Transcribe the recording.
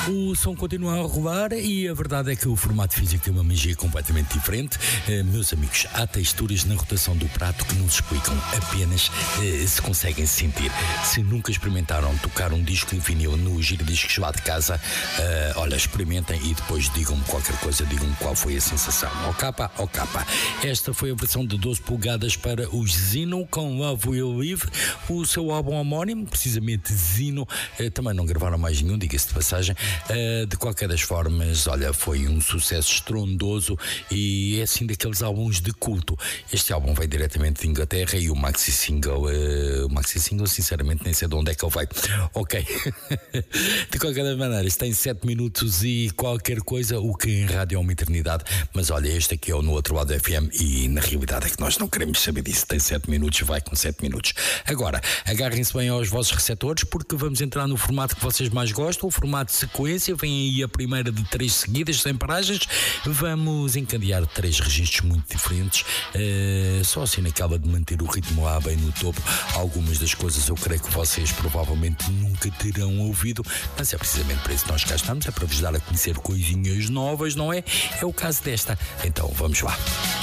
O som continua a rolar e a verdade é que o formato físico é uma magia completamente diferente. Meus amigos, há texturas na rotação do prato que não se explicam, apenas se conseguem sentir. Se nunca experimentaram tocar um disco em vinil no giradiscos lá de casa, olha, experimentem e depois digam-me qualquer coisa, digam-me qual foi a sensação. Ó capa. Esta foi a versão de 12 polegadas para os Zino com Love Will Live, o seu álbum homónimo, precisamente Zino. Também não gravaram mais nenhum, diga-se de passagem. De qualquer das formas, olha, foi um sucesso estrondoso e é assim daqueles álbuns de culto. Este álbum veio diretamente de Inglaterra e o maxi single, sinceramente nem sei de onde é que ele vai. Ok. De qualquer das maneiras, tem 7 minutos e qualquer coisa, o que em rádio é uma eternidade, mas olha, este aqui é o No Outro Lado FM e na realidade é que nós não queremos saber disso. Tem 7 minutos, vai com 7 minutos. Agora, agarrem-se bem aos vossos receptores porque vamos entrar no formato que vocês mais gostam, o formato de sequência. Vem aí a primeira de 3 seguidas, sem paragens. Vamos encadear 3 registros muito diferentes, só assim naquela de manter o ritmo lá bem no topo. Algumas das coisas eu creio que vocês provavelmente nunca terão ouvido, mas é precisamente para isso que nós cá estamos, é para vos dar a conhecer coisinhas novas, não é? É o caso desta. Então vamos lá.